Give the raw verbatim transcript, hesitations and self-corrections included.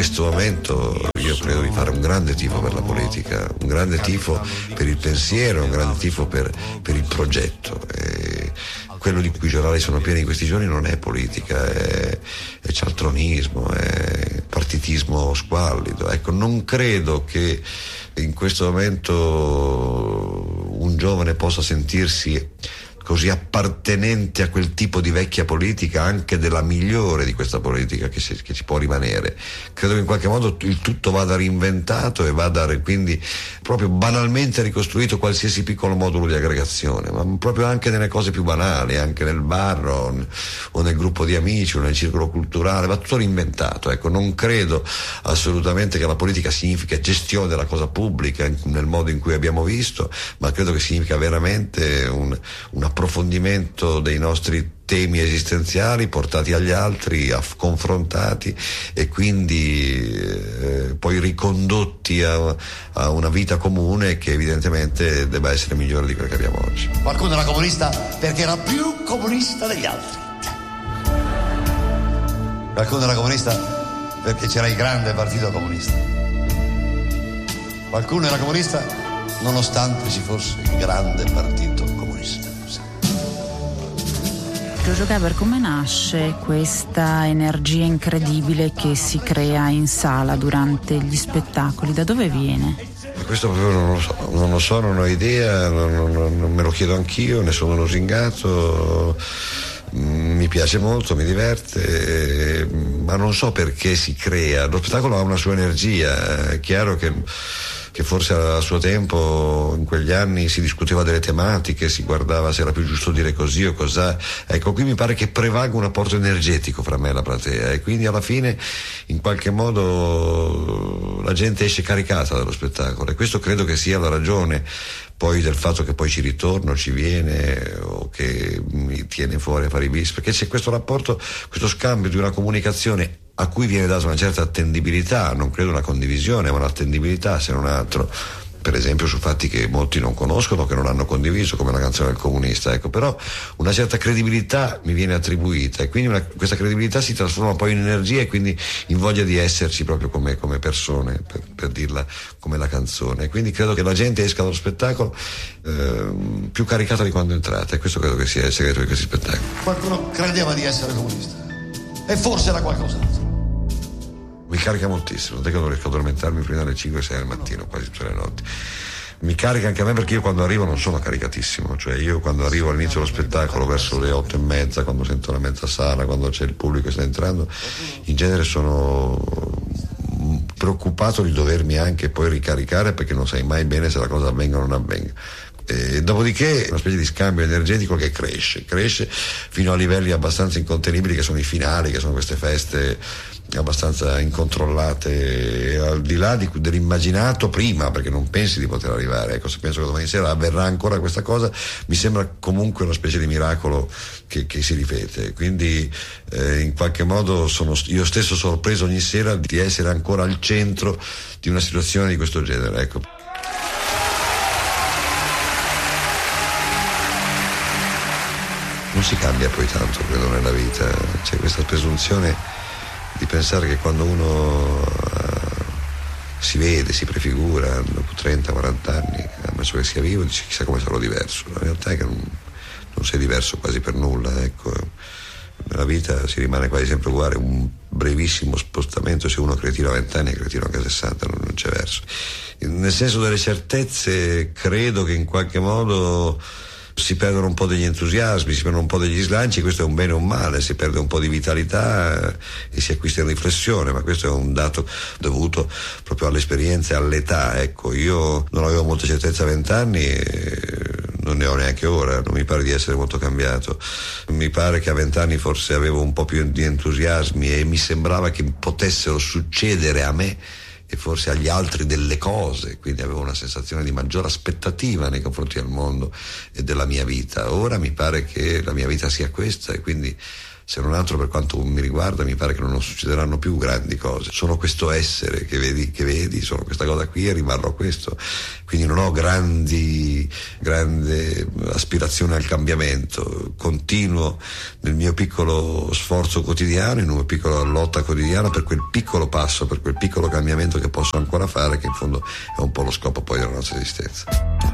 questo momento io credo di fare un grande tifo per la politica, un grande tifo per il pensiero, un grande tifo per, per il progetto. E quello di cui i giornali sono pieni in questi giorni non è politica, è, è cialtronismo, è partitismo squallido. Ecco, non credo che in questo momento un giovane possa sentirsi così appartenente a quel tipo di vecchia politica, anche della migliore di questa politica che si, che ci può rimanere. Credo che in qualche modo il tutto vada reinventato e vada quindi proprio banalmente ricostruito qualsiasi piccolo modulo di aggregazione, ma proprio anche nelle cose più banali, anche nel bar o, o nel gruppo di amici o nel circolo culturale, va tutto reinventato. Ecco, non credo assolutamente che la politica significa gestione della cosa pubblica in, nel modo in cui abbiamo visto, ma credo che significa veramente un, un approfondimento dei nostri temi esistenziali portati agli altri, aff- confrontati e quindi eh, poi ricondotti a, a una vita comune che evidentemente debba essere migliore di quella che abbiamo oggi. Qualcuno era comunista perché era più comunista degli altri. Qualcuno era comunista perché c'era il grande partito comunista. Qualcuno era comunista nonostante ci fosse il grande partito comunista. Giorgio Gaber, come nasce questa energia incredibile che si crea in sala durante gli spettacoli? Da dove viene? Questo proprio non lo so, non lo so, non ho idea, non, non, non me lo chiedo anch'io, ne sono lusingato, mi piace molto, mi diverte, ma non so perché si crea. Lo spettacolo ha una sua energia, è chiaro che che forse a suo tempo, in quegli anni, si discuteva delle tematiche, si guardava se era più giusto dire così o cos'ha. Ecco, qui mi pare che prevalga un apporto energetico fra me e la platea, e quindi alla fine in qualche modo la gente esce caricata dallo spettacolo, e questo credo che sia la ragione poi del fatto che poi ci ritorno, ci viene o che mi tiene fuori a fare i bis, perché c'è questo rapporto, questo scambio di una comunicazione a cui viene data una certa attendibilità, non credo una condivisione, ma un'attendibilità se non altro, per esempio su fatti che molti non conoscono, che non hanno condiviso, come la canzone del comunista, ecco, però una certa credibilità mi viene attribuita, e quindi una, questa credibilità si trasforma poi in energia e quindi in voglia di esserci proprio come, come persone, per, per dirla come la canzone, e quindi credo che la gente esca dallo spettacolo eh, più caricata di quando è entrata, e questo credo che sia il segreto di questi spettacoli. Qualcuno credeva di essere comunista e forse era qualcos'altro. Mi carica moltissimo, non è che non riesco ad addormentarmi prima delle cinque sei del mattino, quasi tutte le notti. Mi carica anche a me, perché io quando arrivo non sono caricatissimo, cioè io quando arrivo all'inizio dello spettacolo verso le otto e mezza, quando sento la mezza sala, quando c'è il pubblico che sta entrando, in genere sono preoccupato di dovermi anche poi ricaricare, perché non sai mai bene se la cosa avvenga o non avvenga. E dopodiché una specie di scambio energetico che cresce, cresce fino a livelli abbastanza incontenibili, che sono i finali, che sono queste feste abbastanza incontrollate, al di là di, dell'immaginato prima, perché non pensi di poter arrivare. Ecco, se penso che domani sera avverrà ancora questa cosa, mi sembra comunque una specie di miracolo che, che si ripete, quindi eh, in qualche modo sono io stesso sorpreso ogni sera di essere ancora al centro di una situazione di questo genere, ecco. Non si cambia poi tanto, credo, nella vita. C'è questa presunzione di pensare che quando uno uh, si vede, si prefigura dopo trenta quaranta anni, ammesso che sia vivo, dice chissà come sarò diverso. La realtà è che non, non sei diverso quasi per nulla, ecco. Nella vita si rimane quasi sempre uguale, un brevissimo spostamento, se uno è cretino a venti anni è cretino anche a sessanta, non, non c'è verso. Nel senso delle certezze, credo che in qualche modo si perdono un po' degli entusiasmi, si perdono un po' degli slanci, questo è un bene o un male, si perde un po' di vitalità e si acquista in riflessione, ma questo è un dato dovuto proprio all'esperienza e all'età, ecco. Io non avevo molta certezza a vent'anni e non ne ho neanche ora, non mi pare di essere molto cambiato, mi pare che a vent'anni forse avevo un po' più di entusiasmi e mi sembrava che potessero succedere a me e forse agli altri delle cose, quindi avevo una sensazione di maggiore aspettativa nei confronti del mondo e della mia vita. Ora mi pare che la mia vita sia questa, e quindi se non altro per quanto mi riguarda mi pare che non succederanno più grandi cose. Sono questo essere che vedi, che vedi, sono questa cosa qui e rimarrò questo, quindi non ho grandi grande aspirazione al cambiamento, continuo nel mio piccolo sforzo quotidiano, in una piccola lotta quotidiana per quel piccolo passo, per quel piccolo cambiamento che posso ancora fare, che in fondo è un po' lo scopo poi della nostra esistenza.